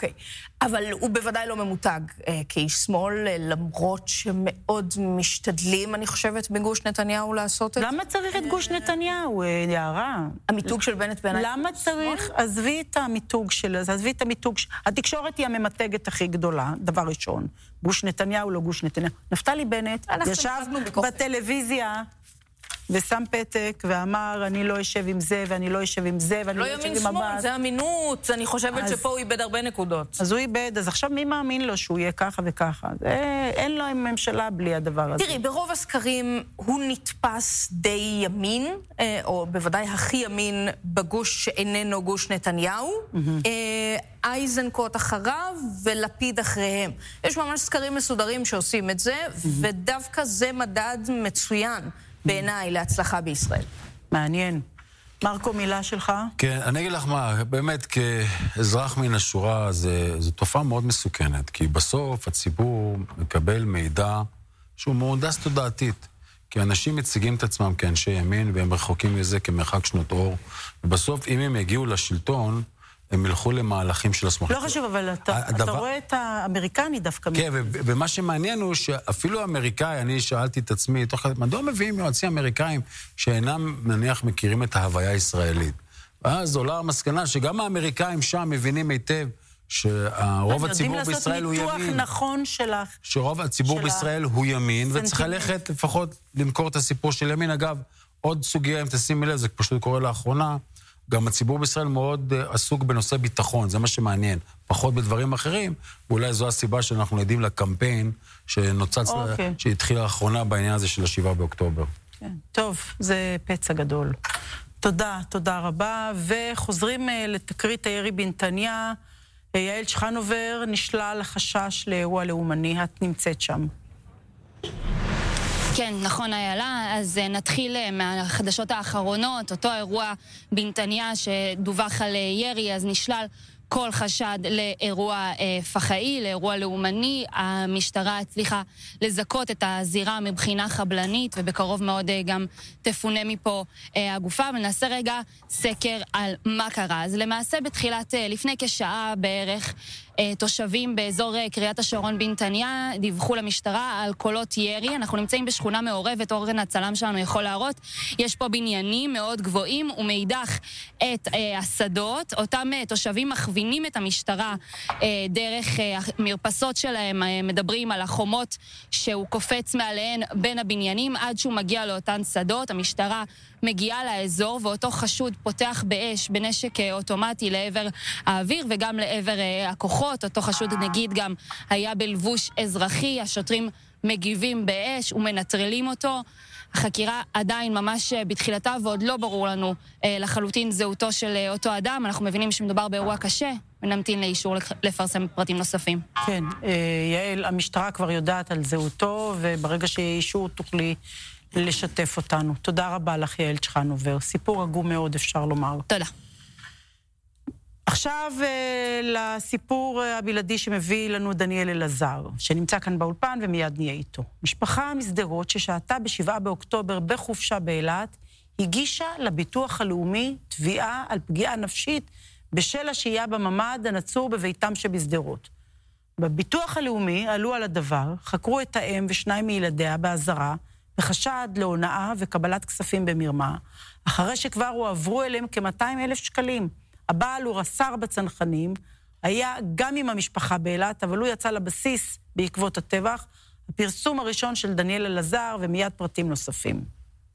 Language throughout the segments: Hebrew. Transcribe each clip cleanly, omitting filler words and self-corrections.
אוקיי. אבל הוא בוודאי לא ממותג כאיש שמאל, למרות שמאוד משתדלים, אני חושבת, בגוש נתניהו לעשות את זה. למה צריך את גוש נתניהו, יערה? המיתוג של בנט בעיניי. למה צריך? עזבי את המיתוג של... עזבי את המיתוג... התקשורת היא הממתגת הכי גדולה, דבר ראשון. גוש נתניהו, לא גוש נתניהו. נפתלי בנט ישב בטלוויזיה ושם פתק ואמר, אני לא אשב עם זה, ואני לא אשב עם זה, ואני לא אשב עם הבא. זה אמינות, אני חושבת שפה הוא איבד הרבה נקודות. אז הוא איבד, אז עכשיו מי מאמין לו שהוא יהיה ככה וככה? אין לו ממשלה בלי הדבר הזה. תראי, ברוב הסקרים הוא נתפס די ימין, או בוודאי הכי ימין בגוש שאיננו גוש נתניהו, אייזנקוט אחריו ולפיד אחריהם. יש ממש סקרים מסודרים שעושים את זה, ודווקא זה מדד מצוין בעיניי להצלחה בישראל. מעניין. מרקו, מילה שלך? כן, אני אגיד לך מה, באמת כאזרח מן השורה, זו תופעה מאוד מסוכנת, כי בסוף הציבור מקבל מידע שהוא מהונדס תודעתית, כי אנשים מציגים את עצמם כאנשי ימין, והם רחוקים מזה כמרחק שנות אור, ובסוף אם הם יגיעו לשלטון, הם ילכו למהלכים של השמאל. לא חשוב, אבל אתה רואה את האמריקני דווקא. כן, ומה שמעניין הוא שאפילו האמריקאי, אני שאלתי את עצמי, מדוע מביאים יועצים אמריקאים שאינם נניח מכירים את ההוויה הישראלית? ואז עולה המסקנה שגם האמריקאים שם מבינים היטב שרוב הציבור בישראל הוא ימין. יודעים לעשות ניתוח נכון שלך. שרוב הציבור בישראל הוא ימין, וצריך ללכת לפחות למכור את הסיפור של ימין. אגב, עוד סוגיה, אם תשימי לב, זה פשוט קורה לאחרונה, גם הציבור בישראל מאוד עסוק בנושא ביטחון, זה מה שמעניין, פחות בדברים אחרים, ואולי זו הסיבה שאנחנו עדים לקמפיין שנוצץ, שהתחיל לאחרונה בעניין הזה של 7 באוקטובר. כן. טוב, זה פצע גדול. תודה רבה, וחוזרים לתקרית הירי בנתניה, יעל צ'חנובר נשלל החשש לאירוע לאומני, את נמצאת שם. כן, נכון איילה, אז נתחיל מהחדשות האחרונות, אותו אירוע בנתניה שדווח על ירי, אז נשלל כל חשד לאירוע פח"עי, לאירוע לאומני. המשטרה הצליחה לזכות את הזירה מבחינה חבלנית, ובקרוב מאוד גם תפונה מפה הגופה. ונעשה רגע סקר על מה קרה. אז למעשה לפני כשעה בערך, תושבים באזור קריית השרון בנתניה דיווחו למשטרה על קולות ירי. אנחנו נמצאים בשכונה מעורבת, אורן הצלם שלנו יכול להראות. יש פה בניינים מאוד גבוהים ומאידך את השדות. אותם תושבים מכווינים את המשטרה דרך המרפסות שלהם, מדברים על החומות שהוא קופץ מעליהן בין הבניינים עד שהוא מגיע לאותן שדות. המשטרה מגיעה לאזור ואותו חשוד פותח באש בנשק אוטומטי לעבר האוויר וגם לעבר הכוחות. אותו חשוד נגיד גם היה בלבוש אזרחי, השוטרים מגיבים באש ומנטרלים אותו. החקירה עדיין ממש בתחילתה ועוד לא ברור לנו לחלוטין זהותו של אותו אדם. אנחנו מבינים שמדובר באירוע קשה ונמתין לאישור לפרסם פרטים נוספים. כן, יעל, המשטרה כבר יודעת על זהותו וברגע שיהיה אישור תוכלי לשתף אותנו. תודה רבה לך יעל צ'חנובר. סיפור עגום מאוד אפשר לומר. תודה. עכשיו לסיפור הבלעדי שמביא לנו דניאל אלעזר, שנמצא כאן באולפן ומיד נהיה איתו. משפחה משדרות ששהתה ב7 באוקטובר בחופשה באילת, הגישה לביטוח הלאומי תביעה על פגיעה נפשית בשל השהייה בממ"ד הנצור בביתם שבשדרות. בביטוח הלאומי עלו על הדבר, חקרו את האם ושניים מילדיה באזהרה, בחשד להונאה וקבלת כספים במרמה, אחרי שכבר הועברו אליהם כ-200,000 שקלים. הבעל הוא רס"ר בצנחנים, היה גם עם המשפחה באילת, אבל הוא יצא לבסיס בעקבות הטבח. הפרסום הראשון של דניאל אלעזר ומיד פרטים נוספים.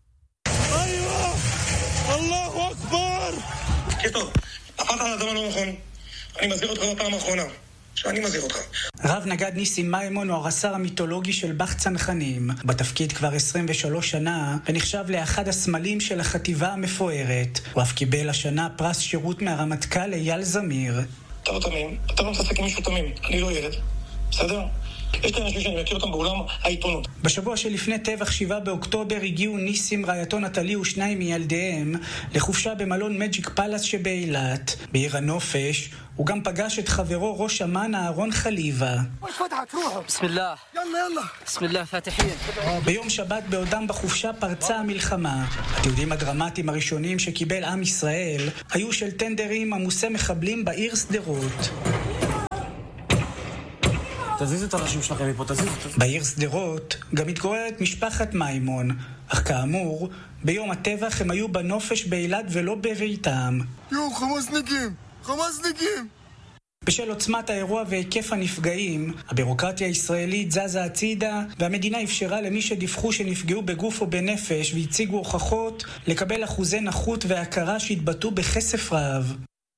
איוה! אללהו אכבר! טוב, נפלת על האדמה לא נכון. אני מזהיר אותך בפעם האחרונה. שאני מזהיר אותך. רב נגד ניסים מימון הוא הרס"ר המיתולוגי של בא"ח צנחנים. בתפקיד כבר 23 שנה, ונחשב לאחד הסמלים של החטיבה המפוארת. הוא אף קיבל השנה פרס שירות מהרמטכ"ל אייל זמיר. אתה לא תמים, אתה לא מתעסק עם מישהו תמים. אני לא ילד, בסדר? יש לי אנשים שאני מכיר אותם בעולם העיתונות. בשבוע שלפני טבח 7 באוקטובר הגיעו ניסים, רעייתו נטלי ושניים מילדיהם לחופשה במלון מג'יק פלאס שבאילת. בעיר הנופש הוא גם פגש את חברו ראש אמ"ן אהרון חליבה. בסמילlah. יאללה. בסמילlah, פתחין. ביום שבת בעודם בחופשה פרצה המלחמה. התיעודים הדרמטיים הראשונים שקיבל עם ישראל היו של טנדרים עמוסי מחבלים בעיר שדרות. תזיז את הראשים שלכם מפה, תזיז. בעיר שדרות גם מתגוררת משפחת מימון, אך כאמור, ביום הטבח הם היו בנופש באילת ולא בביתם. חמאסניקים! בשל עוצמת האירוע והיקף הנפגעים, הבירוקרטיה הישראלית זזה הצידה, והמדינה אפשרה למי שדיווחו שנפגעו בגוף או בנפש והציגו הוכחות לקבל אחוזי נכות והכרה שהתבטאו בכסף רב.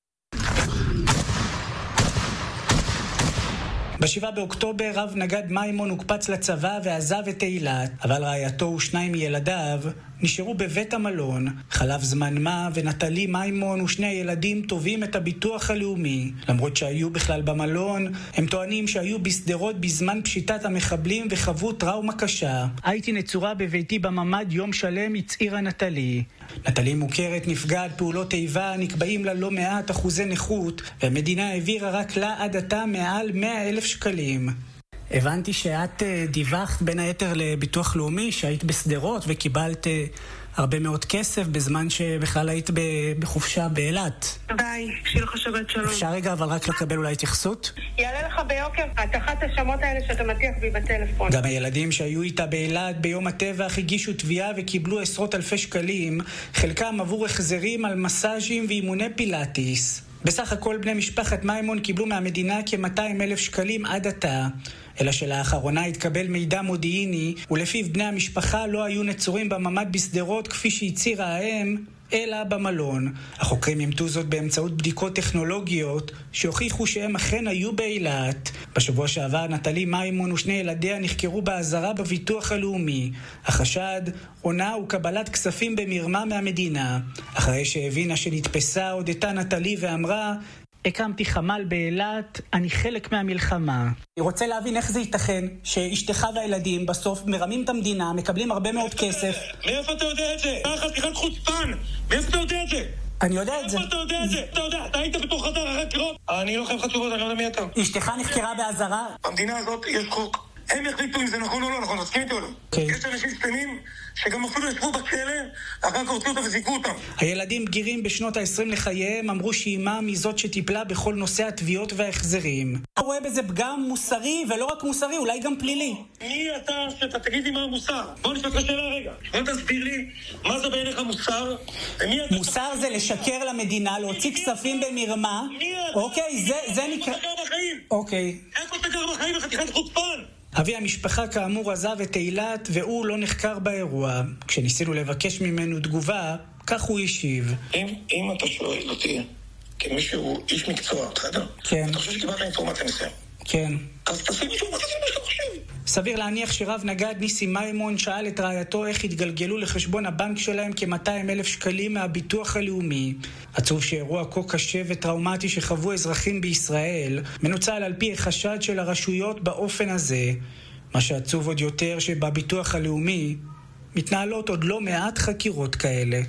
ב7 באוקטובר רב נגד מימון הוקפץ לצבא ועזב את אילת, אבל רעייתו ושניים מילדיו נשארו בבית המלון. חלף זמן מה ונטלי מימון ושני הילדים תובעים את הביטוח הלאומי. למרות שהיו בכלל במלון, הם טוענים שהיו בשדרות בזמן פשיטת המחבלים וחוו טראומה קשה. הייתי נצורה בביתי בממד יום שלם, הצעירה נטלי. נטלי מוכרת נפגעת פעולות איבה, נקבעים לה לא מעט אחוזי נכות, והמדינה העבירה רק לה עד עתה מעל 100,000 שקלים. הבנתי שאת דיווחת בין היתר לביטוח לאומי שהיית בסדרות וקיבלת הרבה מאוד כסף בזמן שבכלל היית בחופשה באילת. ביי, שיהיה לך שבת שלום. אפשר רגע אבל רק לקבל אולי התייחסות? יעלה לך ביוקר התחת השמות האלה שאתה מטיח בי בטלפון. גם הילדים שהיו איתה באילת ביום הטבח הגישו תביעה וקיבלו עשרות אלפי שקלים, חלקם עבור החזרים על מסאז'ים ואימוני פילאטיס. בסך הכל בני משפחת מימון קיבלו מהמדינה כ-200,000 שקלים עד עתה. אלא שלאחרונה התקבל מידע מודיעיני, ולפיו בני המשפחה לא היו נצורים בממד בסדרות כפי שהצהירה האם, אלא במלון. החוקרים אימתו זאת באמצעות בדיקות טכנולוגיות שהוכיחו שהם אכן היו באילת. בשבוע שעבר נטלי מימון ושני ילדיה נחקרו באזהרה בביטוח הלאומי. החשד, עונה וקבלת כספים במרמה מהמדינה. אחרי שהבינה שנתפסה הודתה נטלי ואמרה, הקמתי חמ"ל באילת, אני חלק מהמלחמה. אני רוצה להבין איך זה ייתכן שאשתך והילדים בסוף מרמים את המדינה, מקבלים הרבה מאוד כסף. מאיפה אתה יודע את זה? אתה חתיכת חוצפן! מאיפה אתה יודע את זה? אני יודע את זה. מאיפה אתה יודע את זה? אתה יודע, אתה היית בתוך חדר החקירות. אני לא חייב לך תשובות, אני לא יודע מי אתה. אשתך נחקרה באזהרה? במדינה הזאת יש חוק. הם יחליטו אם זה נכון או לא נכון, תסכים איתי או לא. יש אנשים סתמים שגם אפילו ישבו בכלא, אחר כך הוציאו אותם וזיקו אותם. הילדים בגירים בשנות ה-20 לחייהם אמרו שאימם היא זאת שטיפלה בכל נושא התביעות וההחזרים. אתה רואה בזה פגם מוסרי, ולא רק מוסרי, אולי גם פלילי. מי אתה שאתה תגיד לי מה המוסר? בוא נשאל לך שאלה רגע. בוא תסביר לי מה זה בעיניך מוסר? מוסר זה לשקר למדינה, להוציא כספים במרמה. אוקיי, זה נקרא... איפה אתה גר בחיים? אוקיי. איפה אתה גר בחיים וחתיכת חוצפן? אבי המשפחה כאמור עזב את אילת והוא לא נחקר באירוע. כשניסינו לבקש ממנו תגובה, כך הוא השיב. אם אתה שואל אותי כמישהו איש מקצוע, אתה יודע? כן. אתה חושב שקיבלת אינפורמציה מסוים? כן. אז תשים אינפורמציה מה שאתה חושב. סביר להניח שרב נגד ניסי מימון שאל את רעייתו איך התגלגלו לחשבון הבנק שלהם כ-200,000 שקלים מהביטוח הלאומי. עצוב שאירוע כה קשה וטראומטי שחוו אזרחים בישראל מנוצל על פי החשד של הרשויות באופן הזה. מה שעצוב עוד יותר שבביטוח הלאומי מתנהלות עוד לא מעט חקירות כאלה.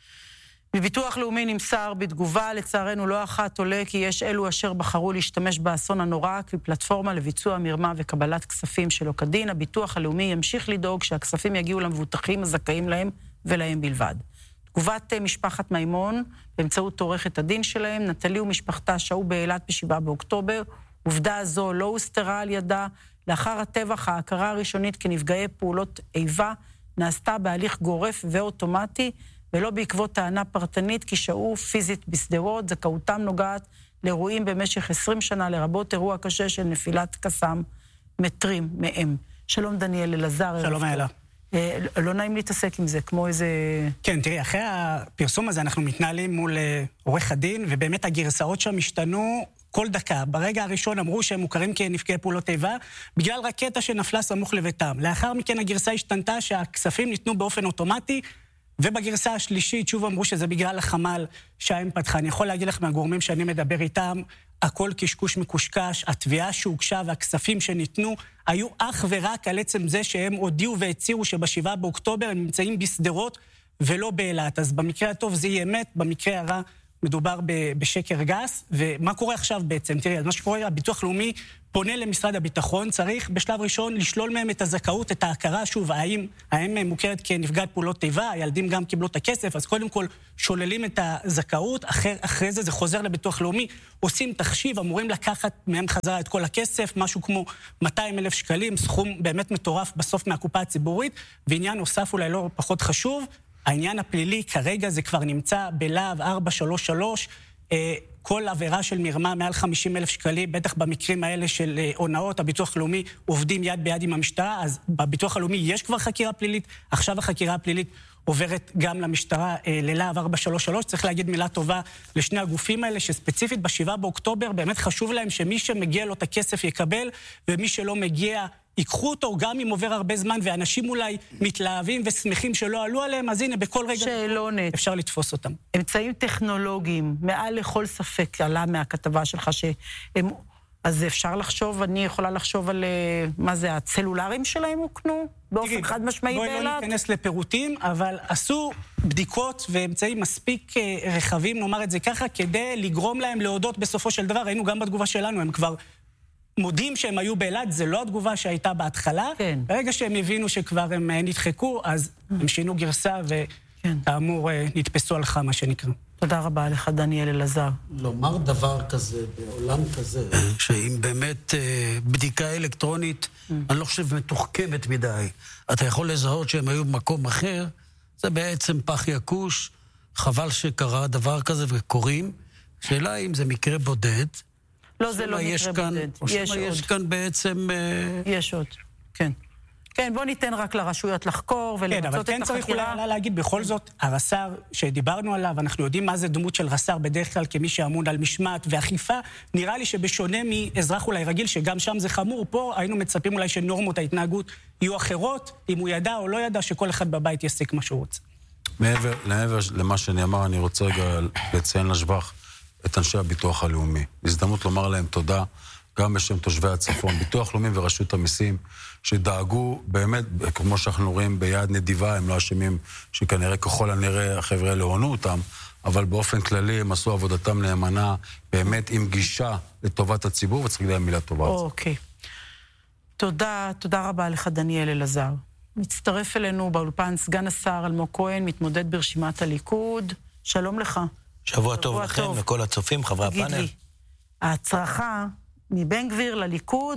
מביטוח לאומי נמסר בתגובה, לצערנו לא אחת עולה כי יש אלו אשר בחרו להשתמש באסון הנורא כפלטפורמה לביצוע מרמה וקבלת כספים שלא כדין. הביטוח הלאומי ימשיך לדאוג שהכספים יגיעו למבוטחים הזכאים להם ולהם בלבד. תגובת משפחת מימון באמצעות עורכת הדין שלהם, נטלי ומשפחתה שהו באילת ב7 באוקטובר. עובדה זו לא הוסתרה על ידה. לאחר הטבח ההכרה הראשונית כנפגעי פעולות איבה נעשתה בהליך גורף ואוטומטי, ולא בעקבות טענה פרטנית כי שהו פיזית בסדרות. זכאותם נוגעת לאירועים במשך 20 שנה, לרבות אירוע קשה של נפילת קסאם מטרים מהם. שלום דניאל אלעזר. שלום אלה. לא נעים להתעסק עם זה, כמו איזה... כן, תראי, אחרי הפרסום הזה אנחנו מתנהלים מול עורך הדין, ובאמת הגרסאות שם השתנו כל דקה. ברגע הראשון אמרו שהם מוכרים כנפגעי פעולות איבה, בגלל רקטה שנפלה סמוך לביתם. לאחר מכן הגרסה השתנתה שהכספים ניתנו באופן אוטומטי, ובגרסה השלישית שוב אמרו שזה בגלל החמ"ל שהאם פתחה. אני יכול להגיד לך מהגורמים שאני מדבר איתם, הכל קשקוש מקושקש, התביעה שהוגשה והכספים שניתנו היו אך ורק על עצם זה שהם הודיעו והציעו שב7 באוקטובר הם נמצאים בסדרות ולא באילת. אז במקרה הטוב זה יהיה אמת, במקרה הרע מדובר בשקר גס, ומה קורה עכשיו בעצם? תראי, מה שקורה, הביטוח לאומי פונה למשרד הביטחון, צריך בשלב ראשון לשלול מהם את הזכאות, את ההכרה, שוב, האם מוכרת כנפגעת פעולות טבע, הילדים גם קיבלו את הכסף, אז קודם כל שוללים את הזכאות, אחרי זה חוזר לביטוח לאומי, עושים תחשיב, אמורים לקחת מהם חזרה את כל הכסף, משהו כמו 200,000 שקלים, סכום באמת מטורף בסוף מהקופה הציבורית, ועניין נוסף אולי לא פחות חשוב, העניין הפלילי כרגע זה כבר נמצא בלהב 433, כל עבירה של מרמה מעל 50,000 שקלים, בטח במקרים האלה של הונאות, הביטוח הלאומי עובדים יד ביד עם המשטרה, אז בביטוח הלאומי יש כבר חקירה פלילית, עכשיו החקירה הפלילית עוברת גם למשטרה ללהב 433, צריך להגיד מילה טובה לשני הגופים האלה, שספציפית ב7 באוקטובר באמת חשוב להם שמי שמגיע לו את הכסף יקבל, ומי שלא מגיע ייקחו אותו, גם אם עובר הרבה זמן, ואנשים אולי מתלהבים ושמחים שלא עלו עליהם, אז הנה, בכל רגע שאלונת. אפשר לתפוס אותם. אמצעים טכנולוגיים, מעל לכל ספק, עלה מהכתבה שלך שהם... אז אפשר לחשוב, אני יכולה לחשוב על מה זה, הצלולרים שלהם הוקנו? באופן חד משמעי באילת? בואי לא ניכנס לפירוטים, אבל עשו בדיקות ואמצעים מספיק רחבים, נאמר את זה ככה, כדי לגרום להם להודות בסופו של דבר. ראינו גם בתגובה שלנו, הם כבר מודים שהם היו באילת, זה לא התגובה שהייתה בהתחלה. כן. ברגע שהם הבינו שכבר הם נדחקו, אז הם שינו גרסה וכאמור נתפסו על חמה שנקרא. תודה רבה לך, דניאל אלעזר. לומר דבר כזה, בעולם כזה, שאם באמת בדיקה אלקטרונית, אני לא חושב מתוחכמת מדי, אתה יכול לזהות שהם היו במקום אחר, זה בעצם פח יקוש, חבל שקרה דבר כזה וקוראים. שאלה אם זה מקרה בודד. לא, זה לא מקרה בודד. יש כאן בעצם... יש עוד, כן. כן, בוא ניתן רק לרשויות לחקור ולמצות את החקירה. כן, אבל כן צריך אולי להגיד, בכל זאת, הרס"ר שדיברנו עליו, אנחנו יודעים מה זה דמות של רס"ר בדרך כלל כמי שאמון על משמעת ואכיפה, נראה לי שבשונה מאזרח אולי רגיל, שגם שם זה חמור, פה היינו מצפים אולי שנורמות ההתנהגות יהיו אחרות, אם הוא ידע או לא ידע, שכל אחד בבית יסיק מה שהוא רוצה. מעבר למה שאני אמר, אני רוצה רגע לציין לשבח את אנשי הביטוח הלאומי. הזדמנות לומר להם תודה, גם בשם תושבי הצפון, ביטוח לאומי ורשות המיסים, שדאגו באמת, כמו שאנחנו רואים ביד נדיבה, הם לא אשמים שכנראה ככל הנראה החבר'ה לא הונו אותם, אבל באופן כללי הם עשו עבודתם נאמנה, באמת עם גישה לטובת הציבור, וצריך להם מילה טובה. אוקיי. תודה רבה לך, דניאל אלעזר. מצטרף אלינו באולפן סגן השר אלמוג כהן, מתמודד ברשימת הליכוד. שלום לך. שבוע טוב לכם וכל הצופים, חברי הפאנל. תגיד לי, ההצרחה מבן גביר לליכוד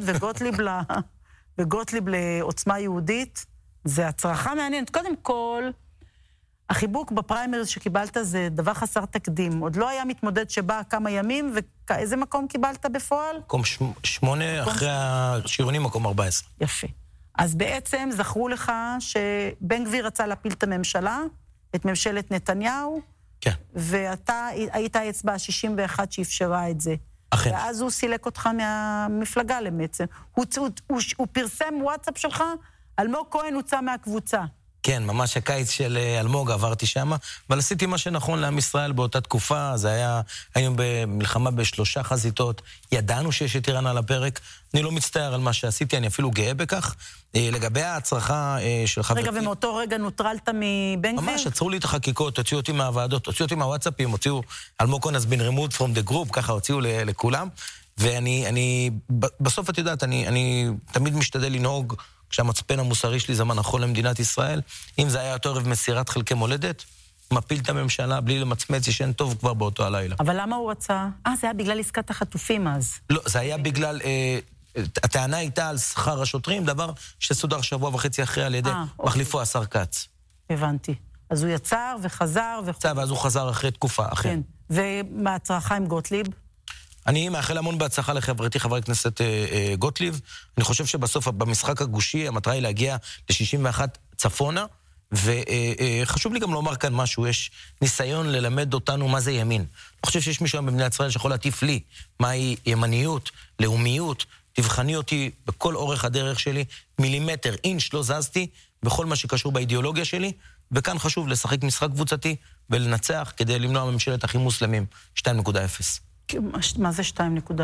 וגוטליב לעוצמה יהודית, זה הצרחה מעניינת. קודם כל, החיבוק בפריימריז שקיבלת זה דבר חסר תקדים. עוד לא היה מתמודד שבא כמה ימים, ואיזה מקום קיבלת בפועל? מקום 8, אחרי השירונים מקום 14. יפה. אז בעצם זכרו לך שבן גביר רצה להפיל את הממשלה, את ממשלת נתניהו, כן. ואתה היית האצבע ה-61 שאפשרה את זה. אכן. ואז הוא סילק אותך מהמפלגה בעצם. הוא פרסם וואטסאפ שלך, אלמוג כהן הוצא מהקבוצה. כן, ממש הקיץ של אלמוג עברתי שם, אבל עשיתי מה שנכון לעם ישראל באותה תקופה, זה היה, היינו במלחמה ב3 חזיתות, ידענו שיש את איראן על הפרק, אני לא מצטער על מה שעשיתי, אני אפילו גאה בכך. לגבי ההצרחה של חברתי... רגע, ומאותו רגע נוטרלת מבן גביר? ממש, עצרו לי את החקיקות, הוציאו אותי מהוועדות, הוציאו אותי מהוואטסאפים, הוציאו אלמוג כהן has been removed from the group, ככה הוציאו לכולם, ואני, בסוף את יודעת, אני תמיד משתדל לנהוג כשהמצפן המוסרי שלי זה מה נכון למדינת ישראל, אם זה היה אותו ערב מסירת חלקי מולדת, מפיל את הממשלה בלי למצמץ, ישן טוב כבר באותו הלילה. אבל למה הוא רצה? זה היה בגלל עסקת החטופים אז. לא, זה היה בגלל, הטענה הייתה על שכר השוטרים, דבר שסודר 1.5 שבוע אחרי על ידי מחליפו השר כץ. הבנתי. אז הוא יצר וחזר ואז הוא חזר אחרי תקופה, אחרי. כן. ומהצרחה עם גוטליב? אני מאחל המון בהצלחה לחברתי חבר הכנסת גוטליב. אני חושב שבסוף במשחק הגושי המטרה היא להגיע ל61 צפונה, וחשוב לי גם לומר כאן משהו, יש ניסיון ללמד אותנו מה זה ימין. אני חושב שיש מישהו במדינת ישראל שיכול להטיף לי מהי ימניות, לאומיות, תבחני אותי בכל אורך הדרך שלי, מילימטר, אינץ' לא זזתי, בכל מה שקשור באידיאולוגיה שלי, וכאן חשוב לשחק משחק קבוצתי ולנצח כדי למנוע ממשלת אחים מוסלמים 2.0. מה זה 2.0?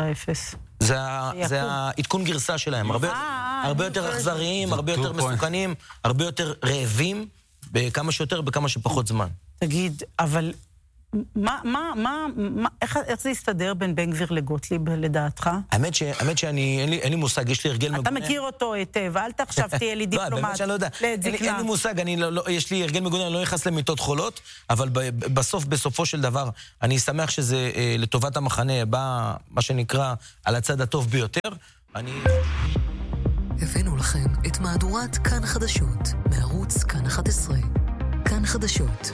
זה העדכון גרסה שלהם, הרבה יותר אכזריים, הרבה יותר מסוכנים, הרבה יותר רעבים, בכמה שיותר, בכמה שפחות זמן. תגיד, אבל איך זה יסתדר בין בן גביר לגוטליב, לדעתך? האמת שאין לי מושג, יש לי הרגל מגונה. אתה מכיר אותו היטב, אל תחשב תהיה לי דיפלומט. באמת שאני לא יודע. אין לי מושג, יש לי הרגל מגונה, אני לא נכנס למיטות חולות, אבל בסופו של דבר, אני שמח שזה לטובת המחנה, בא, מה שנקרא, על הצד הטוב ביותר. הבאנו לכם את מהדורת כאן חדשות, מערוץ כאן 11. כאן חדשות.